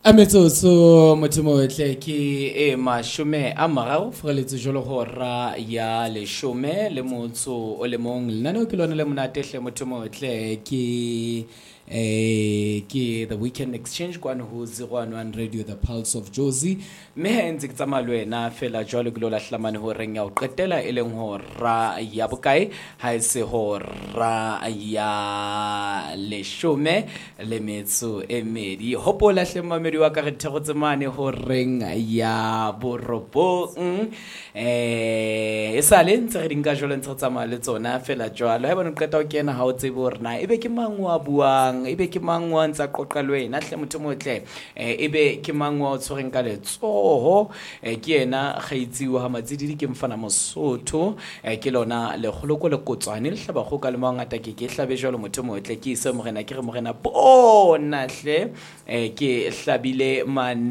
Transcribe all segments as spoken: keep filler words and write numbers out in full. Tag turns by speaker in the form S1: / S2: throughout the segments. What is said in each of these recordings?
S1: Ametsoso motemotle ke e mashume a mararo foreletso jolo hora ya leshome le motso o le mong lenane ke lona le monatehle motemotle ke eh ke the weekend exchange kwana ho zero one one radio the pulse of Jozi me henze ke tsama le wena fela jolo ke lo lahlamane ho reng ya o qetela e leng hora ya bokae ha e se hora ya leshome le metso e medi hopola hle mamedi wa ka re thegotse mane ho reng ya borobong eh e sale ntse re dinka jolo ntse tsama le tsona fela jwalo ha bona qeta o kena ha o tsebe hore na ebe ke mang wa buang ebe ke mang wa ntsa qoqa le wena hle motho motle eh ebe ke mang wa o tshwereng ka letsoho ke yena khaitsi wa matsidi ke mfana mosotho ke lona le kgoloko le kotswane le hlaba go ka le mangata ke ke hlabe jalo motho motle ke se morena ke re morena bona hle ke hlabile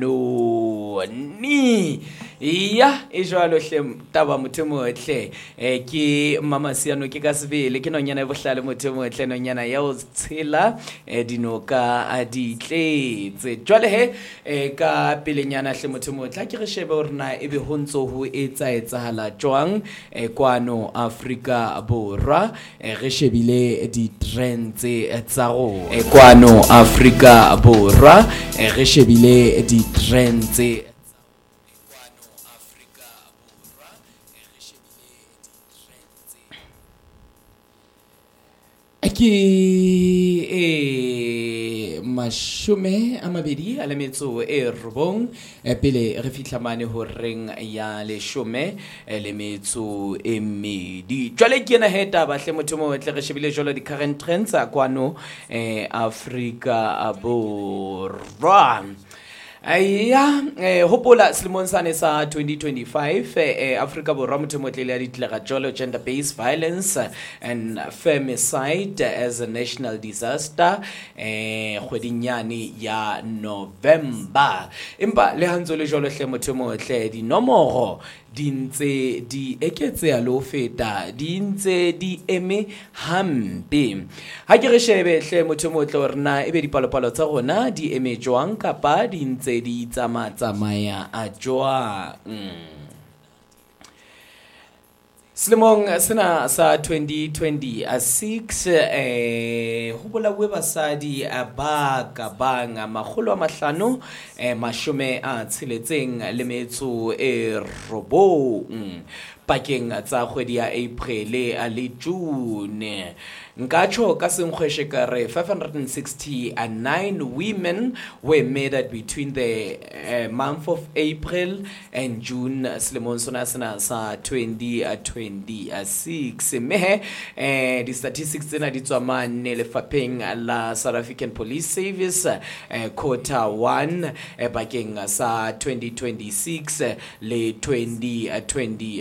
S1: manoni iya e jwalo hle taba motho motle ke mama siano ke ka sebele ke nonyana e bohlale motho motle nonyana ya o tshela dinoka a ditletse jwale he ka pelenyana hle motho motle ke re shebe hore na ebe ho ntso ho etsa etsahala jwang kwano Afrika Borwa re shebile di trends tsa go kwano Afrika Borwa re shebile di trends ke e mashume a mabedi a le metso e robong pele re fihla mane ho reng ya leshome le metso e medi jwale ke na heta ba hle motho mo tle re shebile jolo di current trends a kwano Afrika Borwa. Aya eh hopola selemong sane sa twenty twenty-five eh Afrika Borwa motho motlele ya ditlega jolo gender based violence and femicide as a national disaster eh kgwedinyane ya November empa le hantso le jolo hle motho motle di nomoro dintse di eketse ya lo feta dintse di eme hampe ha ke re shebe hle motho motle rena ebe dipalopalo tsa rona di eme jwang kapa dintse di tsama tsamaya a jwang Selemong sena sa twenty twenty-six eh ho bolawe basadi ba ka banga magolo a mahlano eh mashome a tsheletseng le metso e robong pakeng tsa kgwedi ya April a le June Ngacho ka senkgweshe ka re five hundred sixty-nine women were murdered between the uh, month of April and June selemong sona sena sa twenty twenty-six mehe eh di statistics tsena di tswa mane le fapeng la South African Police Service eh, quarter one eh, bakeng sa twenty twenty-six le twenty twenty